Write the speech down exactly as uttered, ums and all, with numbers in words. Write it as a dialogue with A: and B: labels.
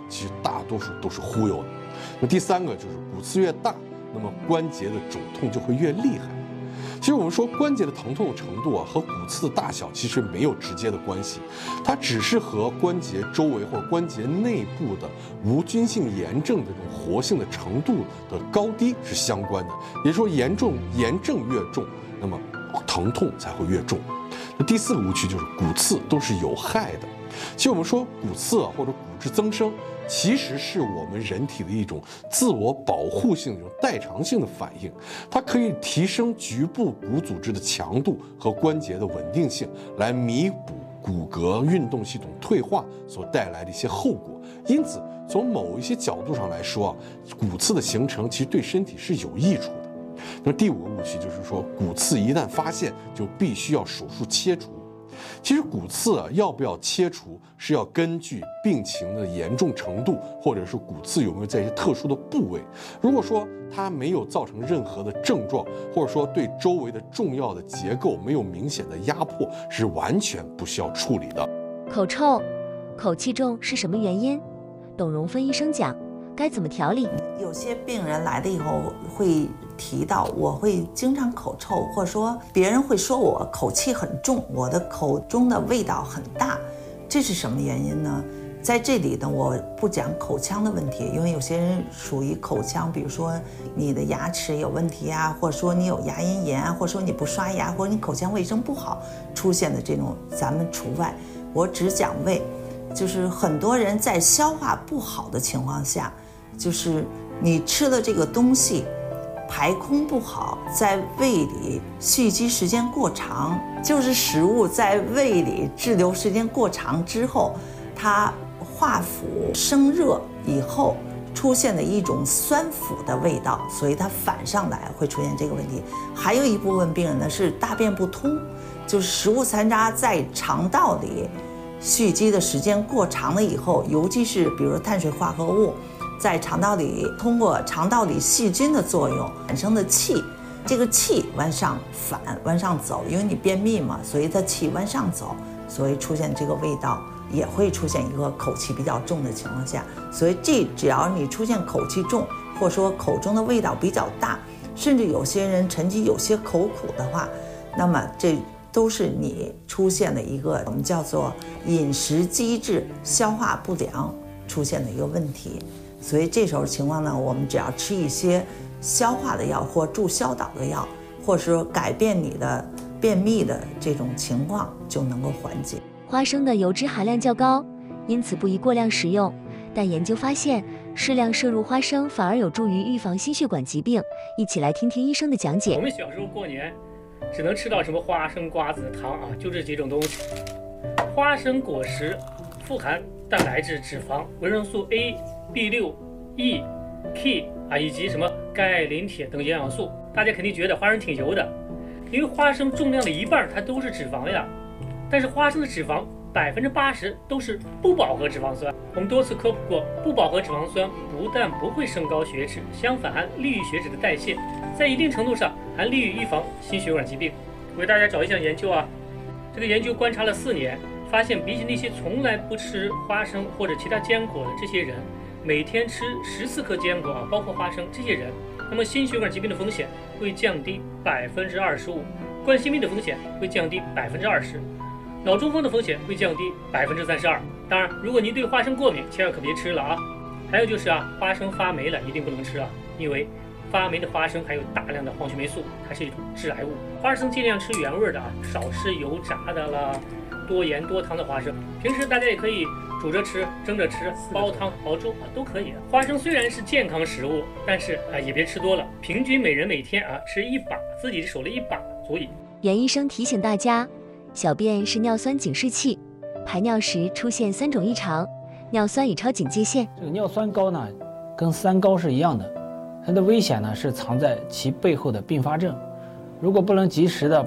A: 其实大多数都是忽悠的。那第三个就是骨刺越大，那么关节的肿痛就会越厉害。其实我们说关节的疼痛程度啊和骨刺的大小其实没有直接的关系，它只是和关节周围或者关节内部的无菌性炎症的这种活性的程度的高低是相关的。也就是说，严重炎症越重，那么疼痛才会越重。那第四个误区就是骨刺都是有害的。其实我们说骨刺啊或者骨质增生，其实是我们人体的一种自我保护性的一种代偿性的反应，它可以提升局部骨组织的强度和关节的稳定性，来弥补骨骼运动系统退化所带来的一些后果。因此，从某一些角度上来说啊，骨刺的形成其实对身体是有益处的。那么第五个误区就是说，骨刺一旦发现，就必须要手术切除。其实骨刺啊，要不要切除是要根据病情的严重程度，或者是骨刺有没有在一些特殊的部位。如果说它没有造成任何的症状，或者说对周围的重要的结构没有明显的压迫，是完全不需要处理的。
B: 口臭、口气重是什么原因？董荣芬医生讲，该怎么调理？
C: 有些病人来了以后会提到，我会经常口臭，或者说别人会说我口气很重，我的口中的味道很大，这是什么原因呢？在这里呢，我不讲口腔的问题，因为有些人属于口腔，比如说你的牙齿有问题啊，或者说你有牙龈炎，或者说你不刷牙，或者你口腔卫生不好出现的这种，咱们除外。我只讲胃，就是很多人在消化不好的情况下，就是你吃的这个东西排空不好，在胃里蓄积时间过长，就是食物在胃里滞留时间过长之后，它化腐生热以后出现的一种酸腐的味道，所以它反上来会出现这个问题。还有一部分病人呢是大便不通，就是食物残渣在肠道里蓄积的时间过长了以后，尤其是比如说碳水化合物在肠道里通过肠道里细菌的作用产生的气，这个气往上反往上走，因为你便秘嘛，所以它气往上走，所以出现这个味道，也会出现一个口气比较重的情况下。所以这只要你出现口气重，或者说口中的味道比较大，甚至有些人沉积有些口苦的话，那么这都是你出现的一个我们叫做饮食机制消化不良出现的一个问题。所以这时候情况呢，我们只要吃一些消化的药或助消导的药，或者说改变你的便秘的这种情况，就能够缓解。
B: 花生的油脂含量较高，因此不宜过量食用。但研究发现，适量摄入花生反而有助于预防心血管疾病。一起来听听医生的讲解。
D: 我们小时候过年只能吃到什么花生、瓜子、糖啊，就这几种东西。花生果实富含蛋白质、脂肪、维生素 A、B 六、E、K 啊，以及什么钙、磷、铁等营养素。大家肯定觉得花生挺油的，因为花生重量的一半它都是脂肪呀。但是花生的脂肪百分之八十都是不饱和脂肪酸。我们多次科普过，不饱和脂肪酸不但不会升高血脂，相反还利于血脂的代谢，在一定程度上还利于预防心血管疾病。我给大家找一项研究啊，这个研究观察了四年，发现比起那些从来不吃花生或者其他坚果的这些人，每天吃十四颗坚果啊，包括花生，这些人，那么心血管疾病的风险会降低百分之二十五，冠心病的风险会降低百分之二十。脑中风的风险会降低百分之三十二。当然，如果您对花生过敏，千万可别吃了啊！还有就是啊，花生发霉了一定不能吃啊，因为发霉的花生含有大量的黄曲霉素，它是一种致癌物。花生尽量吃原味的啊，少吃油炸的啦，多盐多糖的花生。平时大家也可以煮着吃、蒸着吃、煲汤、熬粥啊，都可以。花生虽然是健康食物，但是啊也别吃多了，平均每人每天啊吃一把，自己手里一把足矣。
B: 袁医生提醒大家，小便是尿酸警示器，排尿时出现三种异常，尿酸已超警戒线。
E: 这个尿酸高呢，跟三高是一样的，它的危险呢是藏在其背后的并发症。如果不能及时的